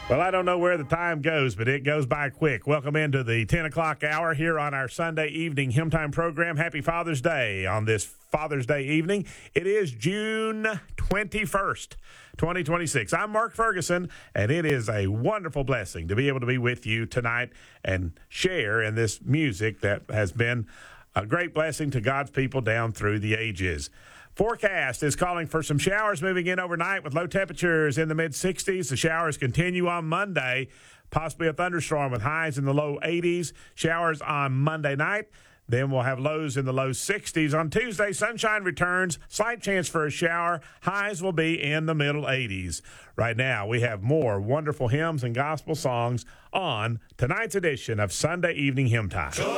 Well, I don't know where the time goes, but it goes by quick. Welcome into the 10 o'clock hour here on our Sunday evening Hymn Time program. Happy Father's Day on this Father's Day evening. It is June 21st, 2026. I'm Mark Ferguson, and it is a wonderful blessing to be able to be with you tonight and share in this music that has been a great blessing to God's people down through the ages. Forecast is calling for some showers moving in overnight with low temperatures in the mid-60s. The showers continue on Monday, possibly a thunderstorm with highs in the low 80s. Showers on Monday night. Then we'll have lows in the low 60s. On Tuesday, sunshine returns, slight chance for a shower. Highs will be in the middle 80s. Right now, we have more wonderful hymns and gospel songs on tonight's edition of Sunday Evening Hymn Time.